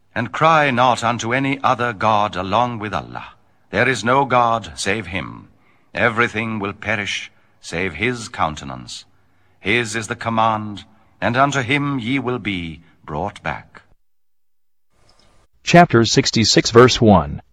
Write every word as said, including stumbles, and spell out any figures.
And cry not unto any other God along with Allah. There is no God save him. Everything will perish save his countenance. His is the command, and unto him ye will be brought back. Chapter sixty-six, verse one.